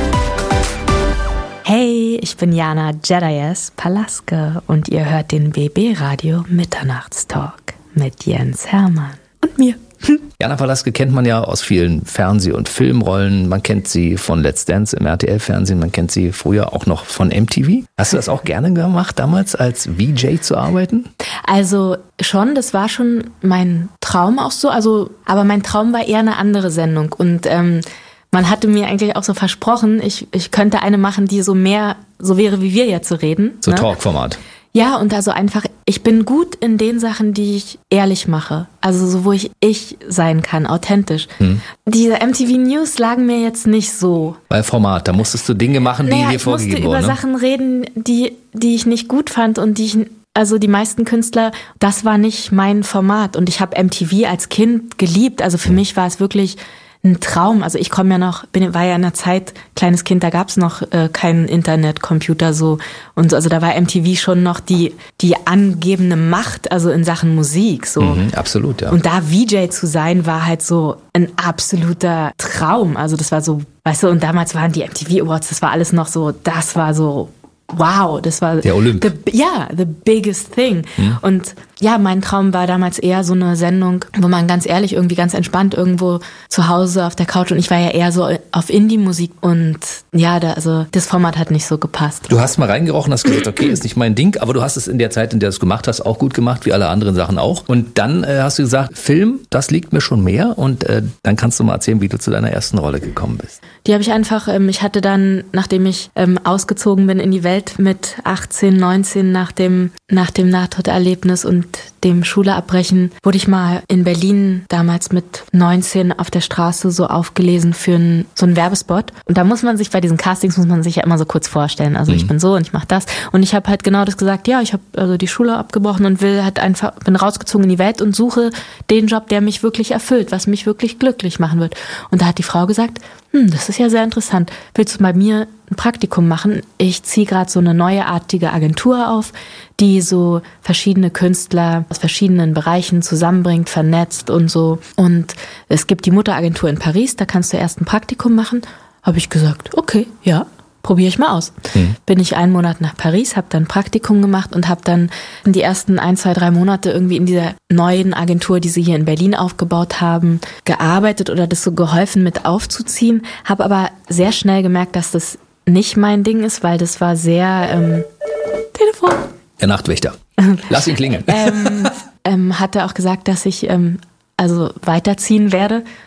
Hey, ich bin Jana Jedayes Palaske und ihr hört den BB-Radio Mitternachtstalk mit Jens Hermann und mir. Jana Palaske kennt man ja aus vielen Fernseh- und Filmrollen. Man kennt sie von Let's Dance im RTL-Fernsehen. Man kennt sie früher auch noch von MTV. Hast du das auch gerne gemacht, damals als VJ zu arbeiten? Also schon, das war schon mein Traum auch so. Aber mein Traum war eher eine andere Sendung. Und man hatte mir eigentlich auch so versprochen, ich könnte eine machen, die so wäre, wie wir jetzt so reden. So Talkformat. Ja, und also einfach, ich bin gut in den Sachen, die ich ehrlich mache. Also so, wo ich sein kann, authentisch. Diese MTV News lagen mir jetzt nicht so. Bei Format, da musstest du Dinge machen, die dir vorgegeben wurden. Ich musste über Sachen reden, die ich nicht gut fand und die meisten Künstler, das war nicht mein Format. Und ich habe MTV als Kind geliebt. Also für mich war es wirklich ein Traum. Also ich war ja in einer Zeit, kleines Kind, da gab's noch keinen Internetcomputer so und so. Also da war MTV schon noch die angebende Macht, also in Sachen Musik so. Absolut, ja. Und da VJ zu sein, war halt so ein absoluter Traum. Also das war so, weißt du, und damals waren die MTV Awards, das war alles noch so, das war so, wow, das war der Olymp. The biggest thing. Und ja, mein Traum war damals eher so eine Sendung, wo man ganz ehrlich irgendwie ganz entspannt irgendwo zu Hause auf der Couch, und ich war ja eher so auf Indie-Musik und ja, das Format hat nicht so gepasst. Du hast mal reingerochen, hast gesagt, okay, ist nicht mein Ding, aber du hast es in der Zeit, in der du es gemacht hast, auch gut gemacht, wie alle anderen Sachen auch. Und dann hast du gesagt, Film, das liegt mir schon mehr, und dann kannst du mal erzählen, wie du zu deiner ersten Rolle gekommen bist. Die habe ich einfach, ich hatte dann, nachdem ich ausgezogen bin in die Welt mit 18, 19, nach dem Nahtoderlebnis und dem Schuleabbrechen, wurde ich mal in Berlin damals mit 19 auf der Straße so aufgelesen für so einen Werbespot. Und da muss man sich, bei diesen Castings muss man sich ja immer so kurz vorstellen. Also ich bin so und ich mache das. Und ich habe halt genau das gesagt, ja, ich habe also die Schule abgebrochen und bin rausgezogen in die Welt und suche den Job, der mich wirklich erfüllt, was mich wirklich glücklich machen wird. Und da hat die Frau gesagt, das ist ja sehr interessant. Willst du bei mir ein Praktikum machen? Ich ziehe gerade so eine neuartige Agentur auf, die so verschiedene Künstler aus verschiedenen Bereichen zusammenbringt, vernetzt und so. Und es gibt die Mutteragentur in Paris, da kannst du erst ein Praktikum machen. Habe ich gesagt, okay, ja, probiere ich mal aus. Bin ich 1 Monat nach Paris, habe dann ein Praktikum gemacht und habe dann die ersten 1, 2, 3 Monate irgendwie in dieser neuen Agentur, die sie hier in Berlin aufgebaut haben, gearbeitet oder das so geholfen mit aufzuziehen. Habe aber sehr schnell gemerkt, dass das nicht mein Ding ist, weil das war sehr Telefon. Der Nachtwächter. Lass ihn klingeln. Hatte auch gesagt, dass ich also weiterziehen werde.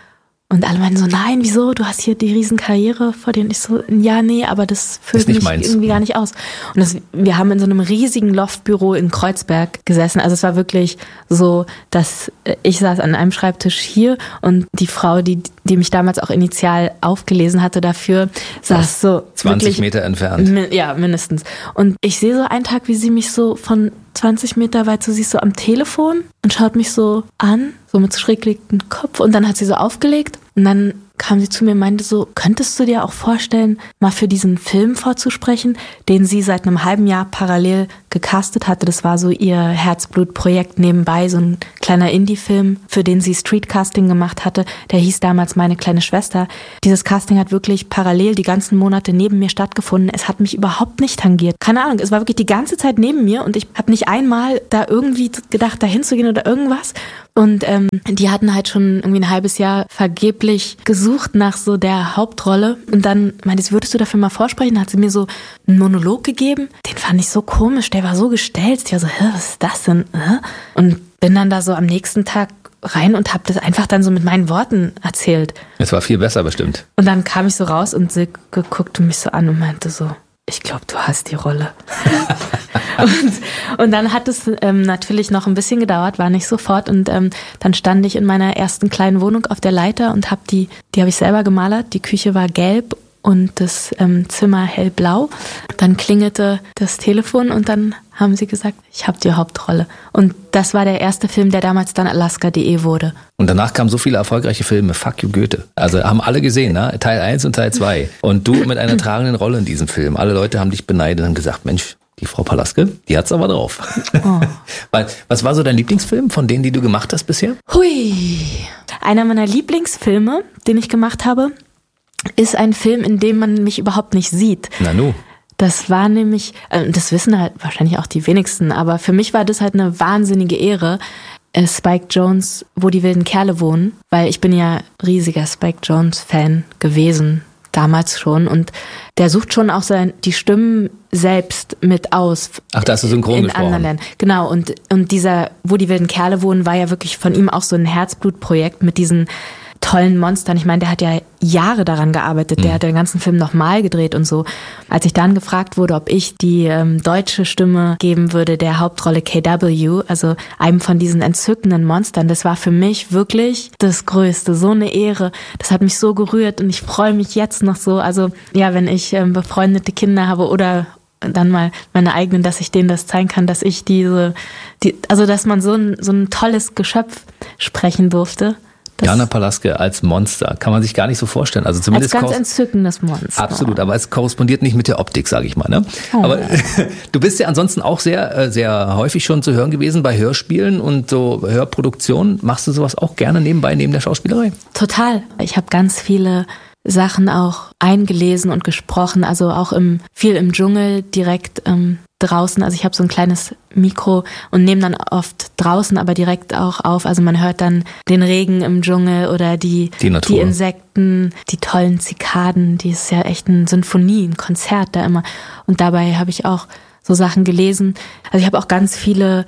Und alle meinten so, nein, wieso? Du hast hier die Riesenkarriere vor dir. Und ich so, ja, nee, aber das füllt mich irgendwie gar nicht aus. Und wir haben in so einem riesigen Loftbüro in Kreuzberg gesessen. Also es war wirklich so, dass ich saß an einem Schreibtisch hier und die Frau, die mich damals auch initial aufgelesen hatte dafür, saß so 20 Meter entfernt. Ja, mindestens. Und ich sehe so einen Tag, wie sie mich so von 20 Meter weit, so siehst du am Telefon und schaut mich so an, so mit schräg gelegtem Kopf, und dann hat sie so aufgelegt und dann kam sie zu mir und meinte so, könntest du dir auch vorstellen, mal für diesen Film vorzusprechen, den sie seit einem halben Jahr parallel gecastet hatte. Das war so ihr Herzblutprojekt nebenbei, so ein kleiner Indie-Film, für den sie Streetcasting gemacht hatte. Der hieß damals Meine kleine Schwester. Dieses Casting hat wirklich parallel die ganzen Monate neben mir stattgefunden. Es hat mich überhaupt nicht tangiert. Keine Ahnung, es war wirklich die ganze Zeit neben mir und ich habe nicht einmal da irgendwie gedacht, da hinzugehen oder irgendwas. Und die hatten halt schon irgendwie ein halbes Jahr vergeblich gesucht nach so der Hauptrolle. Und dann meinte sie, würdest du dafür mal vorsprechen? Dann hat sie mir so einen Monolog gegeben. Den fand ich so komisch, der war so gestellt. Ich war so, was ist das denn? Und bin dann da so am nächsten Tag rein und habe das einfach dann so mit meinen Worten erzählt. Es war viel besser bestimmt. Und dann kam ich so raus und sie guckte mich so an und meinte so, ich glaube, du hast die Rolle. und dann hat es natürlich noch ein bisschen gedauert, war nicht sofort. Und dann stand ich in meiner ersten kleinen Wohnung auf der Leiter und habe die habe ich selber gemalert. Die Küche war gelb und das Zimmer hellblau. Dann klingelte das Telefon und dann haben sie gesagt, ich habe die Hauptrolle. Und das war der erste Film, der damals dann Alaska.de wurde. Und danach kamen so viele erfolgreiche Filme, Fuck you Goethe. Also haben alle gesehen, ne? Teil 1 und Teil 2. Und du mit einer tragenden Rolle in diesem Film. Alle Leute haben dich beneidet und gesagt, Mensch, die Frau Palaske, die hat's aber drauf. Oh. Was war so dein Lieblingsfilm von denen, die du gemacht hast bisher? Hui. Einer meiner Lieblingsfilme, den ich gemacht habe, ist ein Film, in dem man mich überhaupt nicht sieht. Nanu. Das war nämlich, das wissen halt wahrscheinlich auch die wenigsten, aber für mich war das halt eine wahnsinnige Ehre, Spike Jonze, Wo die wilden Kerle wohnen, weil ich bin ja riesiger Spike Jonze-Fan gewesen, damals schon, und der sucht schon auch die Stimmen selbst mit aus. Ach, da hast du synchron gesprochen. In anderen Ländern. Genau, und dieser Wo die wilden Kerle wohnen war ja wirklich von ihm auch so ein Herzblutprojekt mit diesen tollen Monstern. Ich meine, der hat ja Jahre daran gearbeitet. Der hat den ganzen Film nochmal gedreht und so. Als ich dann gefragt wurde, ob ich die deutsche Stimme geben würde, der Hauptrolle KW, also einem von diesen entzückenden Monstern, das war für mich wirklich das Größte. So eine Ehre. Das hat mich so gerührt und ich freue mich jetzt noch so. Also ja, wenn ich befreundete Kinder habe oder dann mal meine eigenen, dass ich denen das zeigen kann, dass ich also dass man so ein tolles Geschöpf sprechen durfte. Jana Palaske als Monster kann man sich gar nicht so vorstellen. Also zumindest als ganz entzückendes Monster. Absolut, aber es korrespondiert nicht mit der Optik, sage ich mal. Ne? Oh. Aber du bist ja ansonsten auch sehr, sehr häufig schon zu hören gewesen bei Hörspielen und so Hörproduktionen. Machst du sowas auch gerne nebenbei, neben der Schauspielerei? Total. Ich habe ganz viele Sachen auch eingelesen und gesprochen, also auch viel im Dschungel, direkt draußen. Also ich habe so ein kleines Mikro und nehme dann oft draußen, aber direkt auch auf. Also man hört dann den Regen im Dschungel oder die Insekten, die tollen Zikaden. Die ist ja echt eine Sinfonie, ein Konzert da immer. Und dabei habe ich auch so Sachen gelesen. Also ich habe auch ganz viele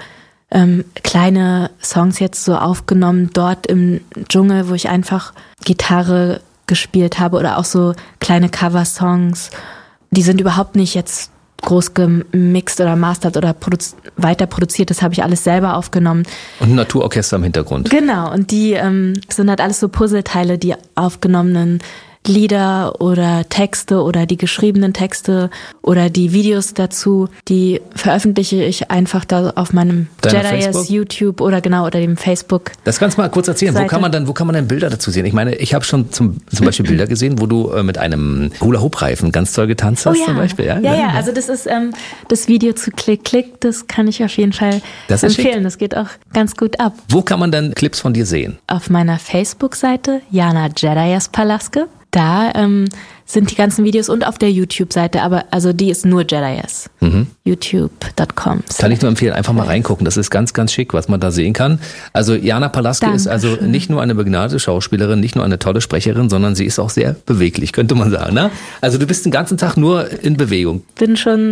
kleine Songs jetzt so aufgenommen dort im Dschungel, wo ich einfach Gitarre gespielt habe oder auch so kleine Cover-Songs. Die sind überhaupt nicht jetzt groß gemixt oder mastert oder weiter produziert. Das habe ich alles selber aufgenommen. Und ein Naturorchester im Hintergrund. Genau. Und die sind halt alles so Puzzleteile, die aufgenommenen Lieder oder Texte oder die geschriebenen Texte oder die Videos dazu, die veröffentliche ich einfach da auf meinem JediS YouTube oder dem Facebook. Das kannst du mal kurz erzählen. Wo kann man denn Bilder dazu sehen? Ich meine, ich habe schon zum Beispiel Bilder gesehen, wo du mit einem Hula-Hoop-Reifen ganz toll getanzt hast, zum Beispiel. Ja, also das ist das Video zu Klick, Klick, das kann ich auf jeden Fall empfehlen. Das geht auch ganz gut ab. Wo kann man denn Clips von dir sehen? Auf meiner Facebook-Seite, Jana JediS Palaske. Da sind die ganzen Videos und auf der YouTube-Seite, aber also die ist nur JediS. YouTube.com. Kann ich nur empfehlen, einfach mal reingucken. Das ist ganz, ganz schick, was man da sehen kann. Also Jana Palaske ist also nicht nur eine begnadete Schauspielerin, nicht nur eine tolle Sprecherin, sondern sie ist auch sehr beweglich, könnte man sagen. Ne? Also du bist den ganzen Tag nur in Bewegung. Bin schon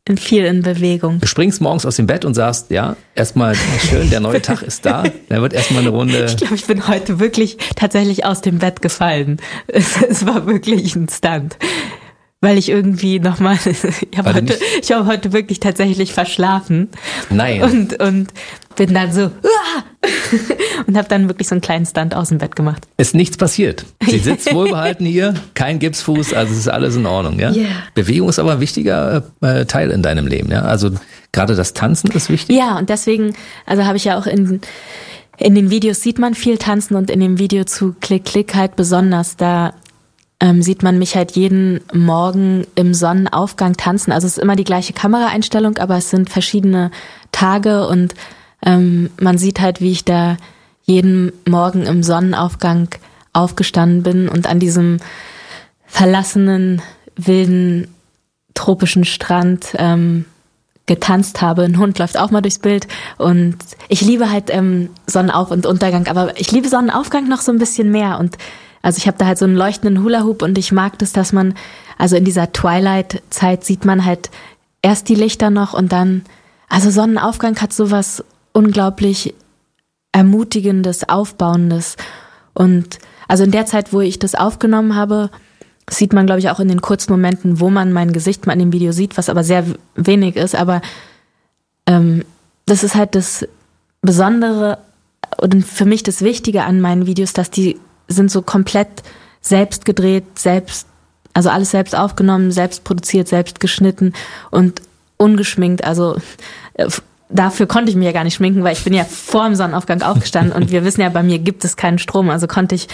viel in Bewegung. Du springst morgens aus dem Bett und sagst, ja, erstmal schön, der neue Tag ist da. Da wird erstmal eine Runde. Ich glaube, ich bin heute wirklich tatsächlich aus dem Bett gefallen. Es war wirklich ein Stunt. Weil ich irgendwie nochmal, ich habe heute wirklich tatsächlich verschlafen. Nein. Und bin dann so, und habe dann wirklich so einen kleinen Stunt aus dem Bett gemacht. Ist nichts passiert. Sie sitzt wohlbehalten hier, kein Gipsfuß, also es ist alles in Ordnung, ja? Yeah. Bewegung ist aber ein wichtiger Teil in deinem Leben, ja? Also gerade das Tanzen ist wichtig. Ja, und deswegen, also habe ich ja auch in den Videos sieht man viel tanzen und in dem Video zu Klick, Klick halt besonders, da sieht man mich halt jeden Morgen im Sonnenaufgang tanzen. Also es ist immer die gleiche Kameraeinstellung, aber es sind verschiedene Tage und man sieht halt, wie ich da jeden Morgen im Sonnenaufgang aufgestanden bin und an diesem verlassenen, wilden, tropischen Strand getanzt habe. Ein Hund läuft auch mal durchs Bild und ich liebe halt Sonnenauf- und Untergang, aber ich liebe Sonnenaufgang noch so ein bisschen mehr und also ich habe da halt so einen leuchtenden Hula-Hoop und ich mag das, dass man, also in dieser Twilight-Zeit sieht man halt erst die Lichter noch und dann, also Sonnenaufgang hat sowas unglaublich Ermutigendes, Aufbauendes und also in der Zeit, wo ich das aufgenommen habe, sieht man, glaube ich, auch in den kurzen Momenten, wo man mein Gesicht mal in dem Video sieht, was aber sehr wenig ist, aber das ist halt das Besondere und für mich das Wichtige an meinen Videos, dass die sind so komplett selbst gedreht, also alles selbst aufgenommen, selbst produziert, selbst geschnitten und ungeschminkt. Also dafür konnte ich mich ja gar nicht schminken, weil ich bin ja vor dem Sonnenaufgang aufgestanden und wir wissen ja, bei mir gibt es keinen Strom. Also konnte ich,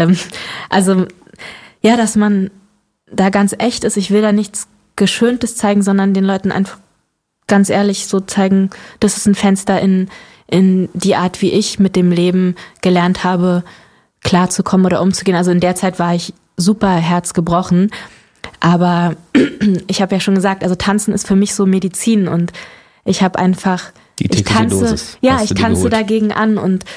dass man da ganz echt ist. Ich will da nichts Geschöntes zeigen, sondern den Leuten einfach ganz ehrlich so zeigen, das ist ein Fenster in die Art, wie ich mit dem Leben gelernt habe, klarzukommen oder umzugehen. Also in der Zeit war ich super herzgebrochen, aber ich habe ja schon gesagt, also Tanzen ist für mich so Medizin und ich habe einfach, ich tanze dagegen an und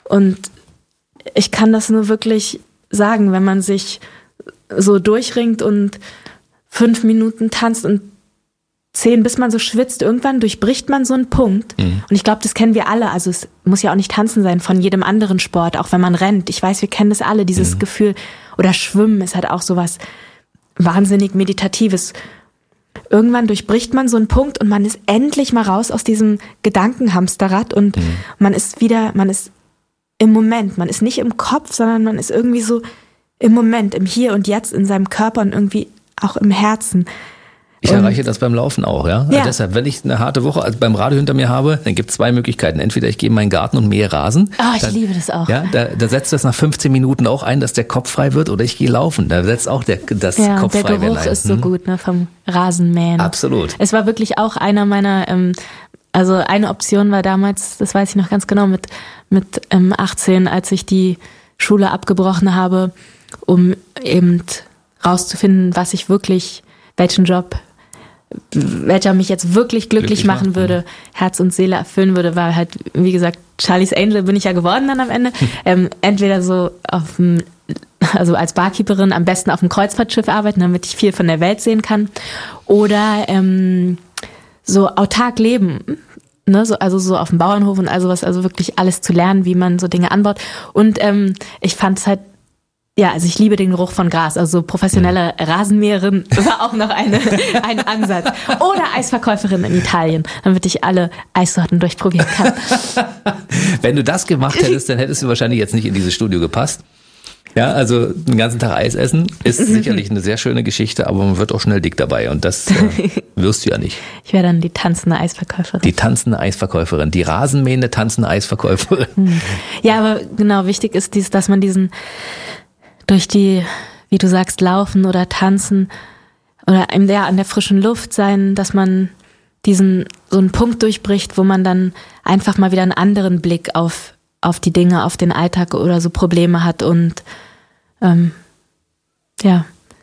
ich kann das nur wirklich sagen, wenn man sich so durchringt und 5 Minuten tanzt und 10, bis man so schwitzt, irgendwann durchbricht man so einen Punkt. Und ich glaube, das kennen wir alle. Also es muss ja auch nicht Tanzen sein von jedem anderen Sport, auch wenn man rennt. Ich weiß, wir kennen das alle, dieses Gefühl. Oder Schwimmen ist halt auch sowas wahnsinnig Meditatives. Irgendwann durchbricht man so einen Punkt und man ist endlich mal raus aus diesem Gedankenhamsterrad und man ist im Moment. Man ist nicht im Kopf, sondern man ist irgendwie so im Moment, im Hier und Jetzt, in seinem Körper und irgendwie auch im Herzen. Ich erreiche das beim Laufen auch, ja. Also deshalb, wenn ich eine harte Woche beim Radio hinter mir habe, dann gibt es 2 Möglichkeiten. Entweder ich gehe in meinen Garten und mähe Rasen. Ich liebe das auch. Ja, da setzt das nach 15 Minuten auch ein, dass der Kopf frei wird. Oder ich gehe laufen. Da setzt auch das Kopf frei werden ein. Der Geruch ist so gut, ne, vom Rasenmähen. Absolut. Es war wirklich auch einer meiner, also eine Option war damals, das weiß ich noch ganz genau, mit 18, als ich die Schule abgebrochen habe, um eben rauszufinden, welchen Job, welcher mich jetzt wirklich glücklich machen würde, Herz und Seele erfüllen würde, war halt, wie gesagt, Charlie's Angel bin ich ja geworden dann am Ende. Entweder so also als Barkeeperin am besten auf dem Kreuzfahrtschiff arbeiten, damit ich viel von der Welt sehen kann. Oder so autark leben. Ne, also so auf dem Bauernhof und all sowas, also wirklich alles zu lernen, wie man so Dinge anbaut. Und ich fand es halt, also ich liebe den Geruch von Gras, also professionelle Rasenmäherin war auch noch ein Ansatz. Oder Eisverkäuferin in Italien, damit ich alle Eissorten durchprobieren kann. Wenn du das gemacht hättest, dann hättest du wahrscheinlich jetzt nicht in dieses Studio gepasst. Ja, also den ganzen Tag Eis essen ist sicherlich eine sehr schöne Geschichte, aber man wird auch schnell dick dabei und das wirst du ja nicht. Ich wäre dann die tanzende Eisverkäuferin. Die tanzende Eisverkäuferin, die rasenmähende tanzende Eisverkäuferin. Ja, aber genau, wichtig ist dass man diesen durch die, wie du sagst, Laufen oder Tanzen oder an der frischen Luft sein, dass man so einen Punkt durchbricht, wo man dann einfach mal wieder einen anderen Blick auf die Dinge, auf den Alltag oder so Probleme hat und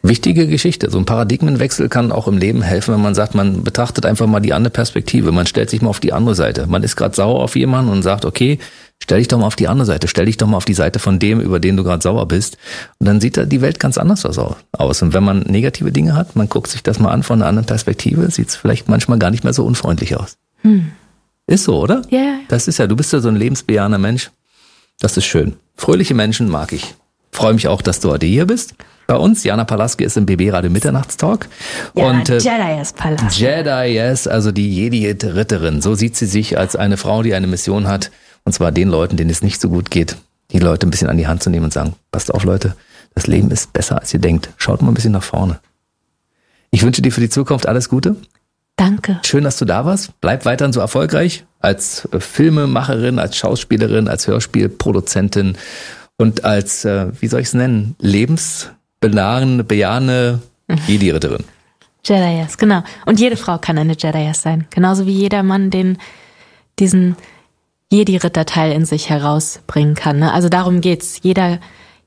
Wichtige Geschichte. So ein Paradigmenwechsel kann auch im Leben helfen, wenn man sagt, man betrachtet einfach mal die andere Perspektive. Man stellt sich mal auf die andere Seite. Man ist gerade sauer auf jemanden und sagt, okay, stell dich doch mal auf die andere Seite. Stell dich doch mal auf die Seite von dem, über den du gerade sauer bist. Und dann sieht die Welt ganz anders aus. Und wenn man negative Dinge hat, man guckt sich das mal an von einer anderen Perspektive, sieht es vielleicht manchmal gar nicht mehr so unfreundlich aus. Ist so, oder? Ja. Yeah. Das ist ja, du bist ja so ein lebensbejahender Mensch. Das ist schön. Fröhliche Menschen mag ich. Freue mich auch, dass du heute hier bist. Bei uns, Jana Palaske ist im BB Radio Mitternachtstalk. Ja, und Jedi ist Palaske. Jedi, yes, also die Jedi-Ritterin. So sieht sie sich als eine Frau, die eine Mission hat. Und zwar den Leuten, denen es nicht so gut geht, die Leute ein bisschen an die Hand zu nehmen und sagen, passt auf Leute, das Leben ist besser, als ihr denkt. Schaut mal ein bisschen nach vorne. Ich wünsche dir für die Zukunft alles Gute. Danke. Schön, dass du da warst. Bleib weiterhin so erfolgreich als Filmemacherin, als Schauspielerin, als Hörspielproduzentin und als, wie soll ich es nennen, bejahende Jedi-Ritterin. Jedi-Yes, genau. Und jede Frau kann eine Jedi-Yes sein. Genauso wie jeder Mann diesen Jedi-Ritter-Teil in sich herausbringen kann. Ne? Also darum geht's. Jeder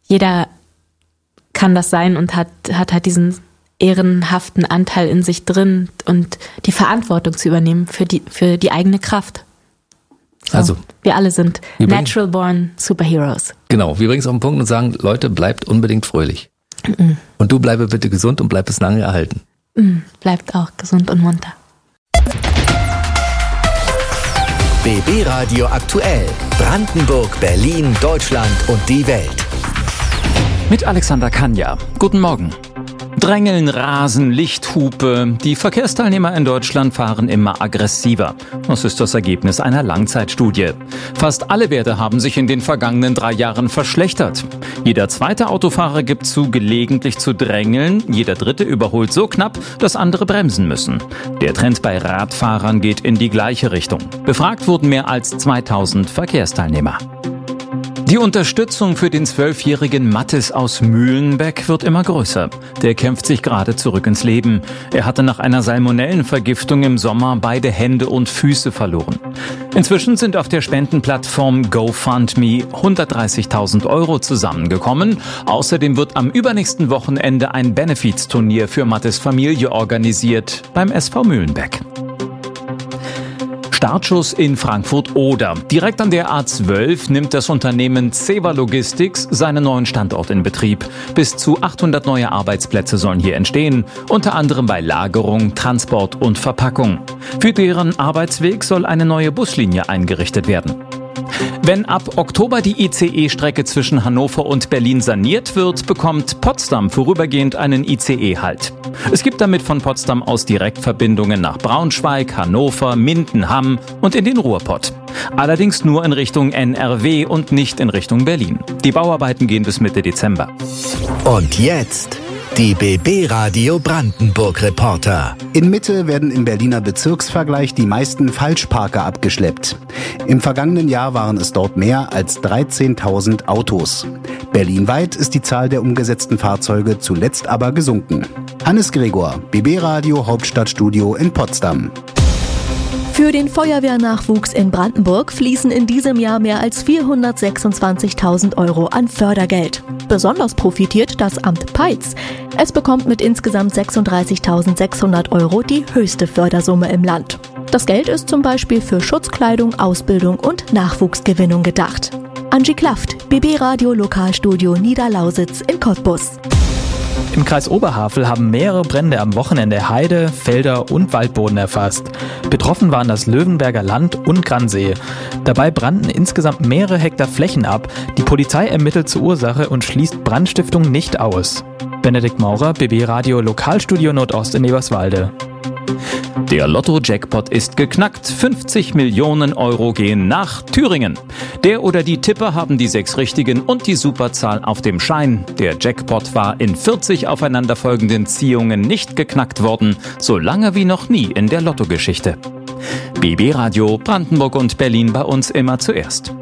kann das sein und hat diesen ehrenhaften Anteil in sich drin und die Verantwortung zu übernehmen für die eigene Kraft. So, also wir alle sind natural born Superheroes. Genau, wir bringen es auf den Punkt und sagen, Leute, bleibt unbedingt fröhlich. Und du bleibe bitte gesund und bleib bis lange erhalten. Bleibt auch gesund und munter. BB Radio aktuell. Brandenburg, Berlin, Deutschland und die Welt. Mit Alexander Kanja. Guten Morgen. Drängeln, Rasen, Lichthupe. Die Verkehrsteilnehmer in Deutschland fahren immer aggressiver. Das ist das Ergebnis einer Langzeitstudie. Fast alle Werte haben sich in den vergangenen 3 Jahren verschlechtert. Jeder zweite Autofahrer gibt zu, gelegentlich zu drängeln. Jeder dritte überholt so knapp, dass andere bremsen müssen. Der Trend bei Radfahrern geht in die gleiche Richtung. Befragt wurden mehr als 2000 Verkehrsteilnehmer. Die Unterstützung für den 12-jährigen Mathis aus Mühlenbeck wird immer größer. Der kämpft sich gerade zurück ins Leben. Er hatte nach einer Salmonellenvergiftung im Sommer beide Hände und Füße verloren. Inzwischen sind auf der Spendenplattform GoFundMe 130.000 € zusammengekommen. Außerdem wird am übernächsten Wochenende ein Benefizturnier für Mathis Familie organisiert beim SV Mühlenbeck. Startschuss in Frankfurt-Oder. Direkt an der A12 nimmt das Unternehmen Ceva Logistics seinen neuen Standort in Betrieb. Bis zu 800 neue Arbeitsplätze sollen hier entstehen, unter anderem bei Lagerung, Transport und Verpackung. Für deren Arbeitsweg soll eine neue Buslinie eingerichtet werden. Wenn ab Oktober die ICE-Strecke zwischen Hannover und Berlin saniert wird, bekommt Potsdam vorübergehend einen ICE-Halt. Es gibt damit von Potsdam aus Direktverbindungen nach Braunschweig, Hannover, Minden, Hamm und in den Ruhrpott. Allerdings nur in Richtung NRW und nicht in Richtung Berlin. Die Bauarbeiten gehen bis Mitte Dezember. Und jetzt die BB Radio Brandenburg Reporter. In Mitte werden im Berliner Bezirksvergleich die meisten Falschparker abgeschleppt. Im vergangenen Jahr waren es dort mehr als 13.000 Autos. Berlinweit ist die Zahl der umgesetzten Fahrzeuge zuletzt aber gesunken. Hannes Gregor, BB Radio Hauptstadtstudio in Potsdam. Für den Feuerwehrnachwuchs in Brandenburg fließen in diesem Jahr mehr als 426.000 € an Fördergeld. Besonders profitiert das Amt Peitz. Es bekommt mit insgesamt 36.600 € die höchste Fördersumme im Land. Das Geld ist zum Beispiel für Schutzkleidung, Ausbildung und Nachwuchsgewinnung gedacht. Angie Klaft, BB Radio Lokalstudio Niederlausitz in Cottbus. Im Kreis Oberhavel haben mehrere Brände am Wochenende Heide, Felder und Waldboden erfasst. Betroffen waren das Löwenberger Land und Gransee. Dabei brannten insgesamt mehrere Hektar Flächen ab. Die Polizei ermittelt zur Ursache und schließt Brandstiftung nicht aus. Benedikt Maurer, BB Radio Lokalstudio Nordost in Eberswalde. Der Lotto-Jackpot ist geknackt. 50 Millionen € gehen nach Thüringen. Der oder die Tipper haben die 6 richtigen und die Superzahl auf dem Schein. Der Jackpot war in 40 aufeinanderfolgenden Ziehungen nicht geknackt worden, so lange wie noch nie in der Lottogeschichte. BB Radio Brandenburg und Berlin bei uns immer zuerst.